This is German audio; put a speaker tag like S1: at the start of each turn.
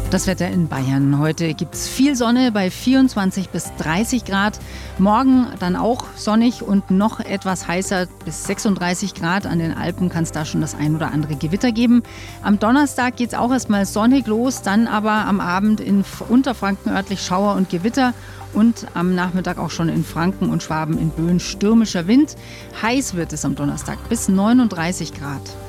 S1: Das Wetter in Bayern. Heute gibt es viel Sonne bei 24 bis 30 Grad. Morgen dann auch sonnig und noch etwas heißer bis 36 Grad. An den Alpen kann es da schon das ein oder andere Gewitter geben. Am Donnerstag geht es auch erstmal sonnig los, dann aber am Abend in Unterfranken örtlich Schauer und Gewitter. Und am Nachmittag auch schon in Franken und Schwaben in Böen stürmischer Wind. Heiß wird es am Donnerstag bis 39 Grad.